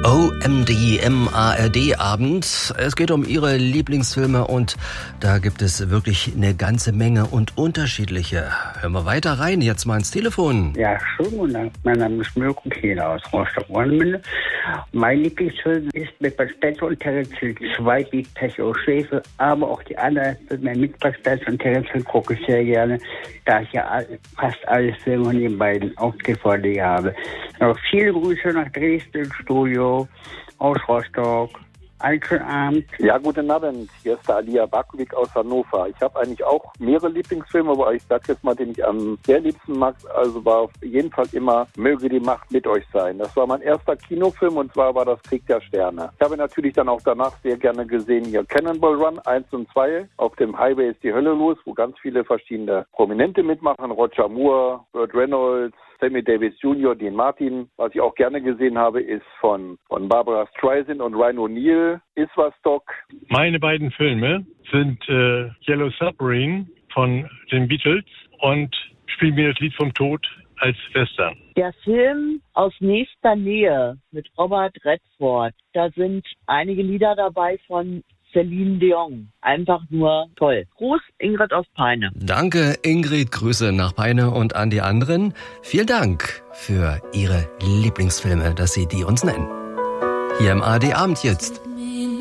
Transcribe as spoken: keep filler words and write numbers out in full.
O M D im A R D-Abend. Es geht um Ihre Lieblingsfilme und da gibt es wirklich eine ganze Menge und unterschiedliche. Hören wir weiter rein, jetzt mal ins Telefon. Ja, schönen guten Tag. Mein Name ist Mirko Kehler aus Rostock-Warnemünde. Mein Lieblingsfilm ist mit Bud Spencer und Terence Hill zwei, wie Pech und Schläfe, aber auch die anderen Filme mit Bud Spencer und Terence Hill gucke ich sehr gerne, da ich ja fast alle Filme von den beiden aufgefordert habe. Noch viele Grüße nach Dresden, Studio, aus Rostock. Einen schönen Abend. Ja, guten Abend. Hier ist der Alia Bakovic aus Hannover. Ich habe eigentlich auch mehrere Lieblingsfilme, aber ich sage jetzt mal, den ich am sehr liebsten mag, also war auf jeden Fall immer Möge die Macht mit euch sein. Das war mein erster Kinofilm und zwar war das Krieg der Sterne. Ich habe natürlich dann auch danach sehr gerne gesehen hier Cannonball Run eins und zwei. Auf dem Highway ist die Hölle los, wo ganz viele verschiedene Prominente mitmachen. Roger Moore, Burt Reynolds, Sammy Davis Junior, Dean Martin. Was ich auch gerne gesehen habe, ist von, von Barbara Streisand und Ryan O'Neal, Iswastock. Meine beiden Filme sind äh, Yellow Submarine von den Beatles und Spiel mir das Lied vom Tod als Western. Der Film Aus nächster Nähe mit Robert Redford. Da sind einige Lieder dabei von Celine Dion. Einfach nur toll. Gruß, Ingrid aus Peine. Danke, Ingrid. Grüße nach Peine und an die anderen. Vielen Dank für Ihre Lieblingsfilme, dass Sie die uns nennen. Hier im A R D-Abend jetzt.